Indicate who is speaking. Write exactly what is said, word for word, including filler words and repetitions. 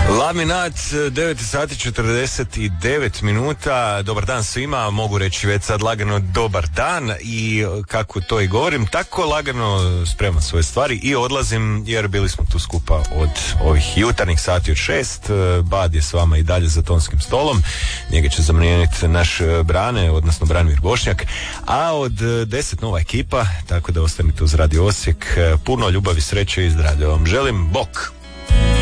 Speaker 1: Laminat, devet sati četrdeset devet minuta. Dobar dan svima, mogu reći već sad lagano dobar dan i kako to i govorim, tako lagano spremam svoje stvari i odlazim jer bili smo tu skupa od ovih jutarnjih sati od šest. Bad je s vama i dalje za tonskim stolom, njega će zamijeniti naš Brane, odnosno Branimir Bošnjak, a od deset nova ekipa, tako da ostanite uz Radio Osijek. Puno ljubavi, sreće i zdravlja vam želim. Bok!